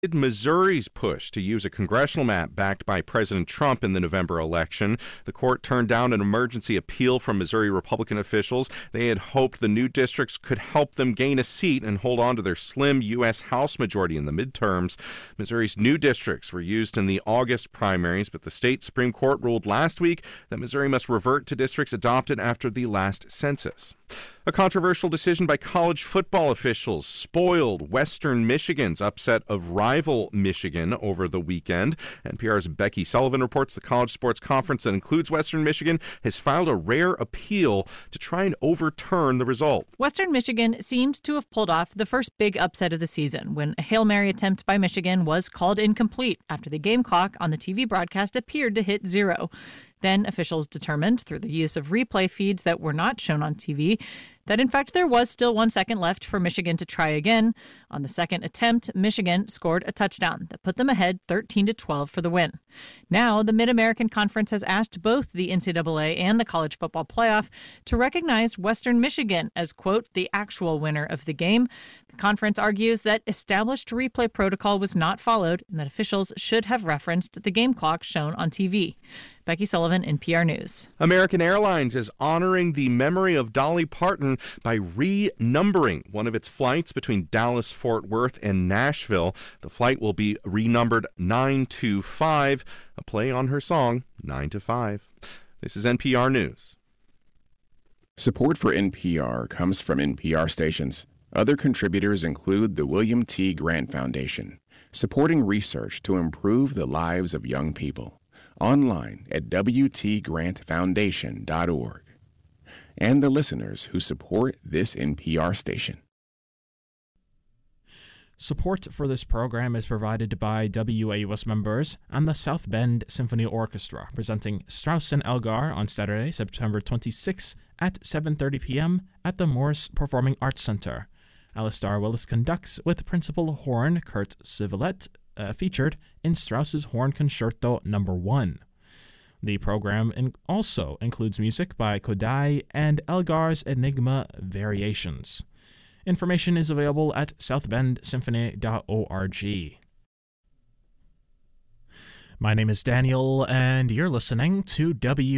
Missouri's push to use a congressional map backed by President Trump in the November election. The court turned down an emergency appeal from Missouri Republican officials. They had hoped the new districts could help them gain a seat and hold on to their slim U.S. House majority in the midterms. Missouri's new districts were used in the August primaries, but the state Supreme Court ruled last week that Missouri must revert to districts adopted after the last census. A controversial decision by college football officials spoiled Western Michigan's upset of rival Michigan over the weekend. NPR's Becky Sullivan reports the college sports conference that includes Western Michigan has filed a rare appeal to try and overturn the result. Western Michigan seemed to have pulled off the first big upset of the season when a Hail Mary attempt by Michigan was called incomplete after the game clock on the TV broadcast appeared to hit 0. Then officials determined, through the use of replay feeds that were not shown on TV, that in fact there was still 1 second left for Michigan to try again. On the second attempt, Michigan scored a touchdown that put them ahead 13-12 for the win. Now, the Mid-American Conference has asked both the NCAA and the College Football Playoff to recognize Western Michigan as, quote, the actual winner of the game. The conference argues that established replay protocol was not followed and that officials should have referenced the game clock shown on TV. Becky Sullivan, NPR News. American Airlines is honoring the memory of Dolly Parton by renumbering one of its flights between Dallas, Fort Worth, and Nashville. The flight will be renumbered 925, a play on her song 9 to 5. This is NPR News. Support for NPR comes from NPR stations. Other contributors include the William T. Grant Foundation, supporting research to improve the lives of young people. Online at wtgrantfoundation.org. And the listeners who support this NPR station. Support for this program is provided by WAUS members and the South Bend Symphony Orchestra, presenting Strauss and Elgar on Saturday, September 26 at 7:30 p.m. at the Morris Performing Arts Center. Alistair Willis conducts with Principal Horn Kurt Civilette, featured in Strauss's Horn Concerto No. 1. The program also includes music by Kodai and Elgar's Enigma Variations. Information is available at southbendsymphony.org. My name is Daniel, and you're listening to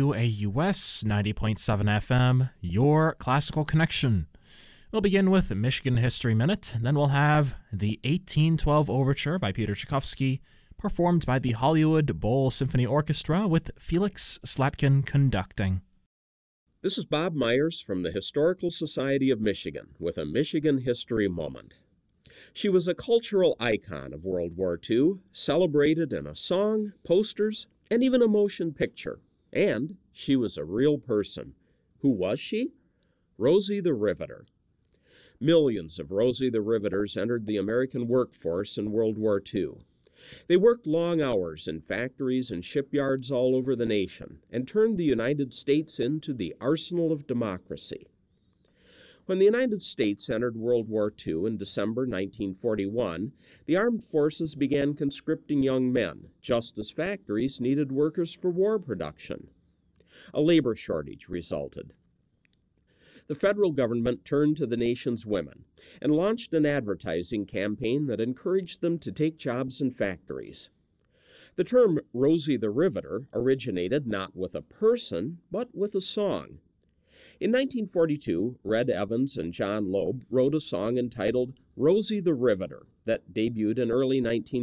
WAUS 90.7 FM, your classical connection. We'll begin with Michigan History Minute, and then we'll have the 1812 Overture by Peter Tchaikovsky, performed by the Hollywood Bowl Symphony Orchestra with Felix Slatkin conducting. This is Bob Myers from the Historical Society of Michigan with a Michigan History Moment. She was a cultural icon of World War II, celebrated in a song, posters, and even a motion picture. And she was a real person. Who was she? Rosie the Riveter. Millions of Rosie the Riveters entered the American workforce in World War II. They worked long hours in factories and shipyards all over the nation and turned the United States into the arsenal of democracy. When the United States entered World War II in December 1941, the armed forces began conscripting young men, just as factories needed workers for war production. A labor shortage resulted. The federal government turned to the nation's women and launched an advertising campaign that encouraged them to take jobs in factories. The term Rosie the Riveter originated not with a person, but with a song. In 1942, Red Evans and John Loeb wrote a song entitled Rosie the Riveter that debuted in early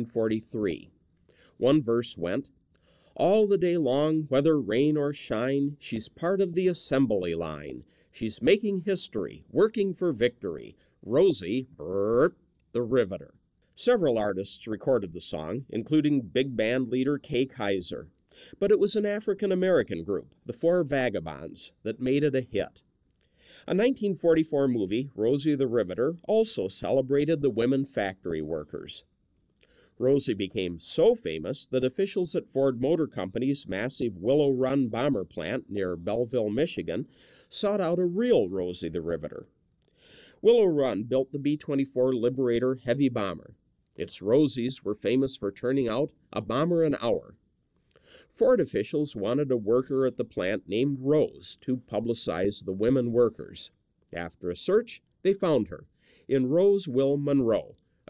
1943. One verse went, "All the day long, whether rain or shine, she's part of the assembly line. She's making history, working for victory. Rosie, the Riveter." Several artists recorded the song, including big band leader Kay Kaiser. But it was an African-American group, the Four Vagabonds, that made it a hit. A 1944 movie, Rosie the Riveter, also celebrated the women factory workers. Rosie became so famous that officials at Ford Motor Company's massive Willow Run bomber plant near Belleville, Michigan, sought out a real Rosie the Riveter. Willow Run built the B-24 Liberator heavy bomber. Its Rosies were famous for turning out a bomber an hour. Ford officials wanted a worker at the plant named Rose to publicize the women workers. After a search, they found her in Rose Will Monroe,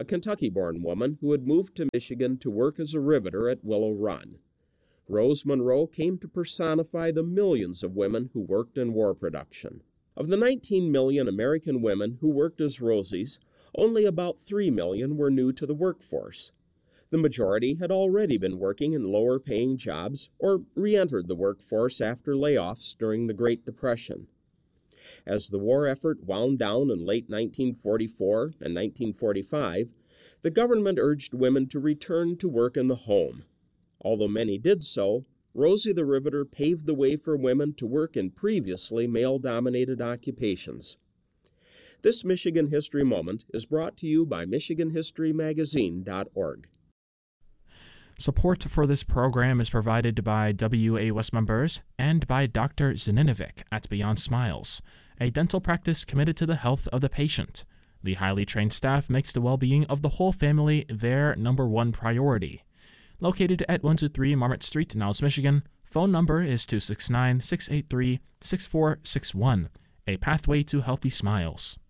a Kentucky-born woman who had moved to Michigan to work as a riveter at Willow Run. Rose Monroe came to personify the millions of women who worked in war production. Of the 19 million American women who worked as Rosies, only about 3 million were new to the workforce. The majority had already been working in lower-paying jobs or re-entered the workforce after layoffs during the Great Depression. As the war effort wound down in late 1944 and 1945, the government urged women to return to work in the home. Although many did so, Rosie the Riveter paved the way for women to work in previously male-dominated occupations. This Michigan History Moment is brought to you by MichiganHistoryMagazine.org. Support for this program is provided by WAUS members and by Dr. Zaninovic at Beyond Smiles, a dental practice committed to the health of the patient. The highly trained staff makes the well-being of the whole family their number one priority. Located at 123 Marmot Street, Niles, Michigan, phone number is 269-683-6461, a pathway to healthy smiles.